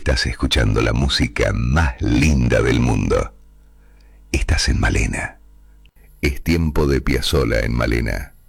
Estás escuchando la música más linda del mundo. Estás en Malena. Es tiempo de Piazzolla en Malena.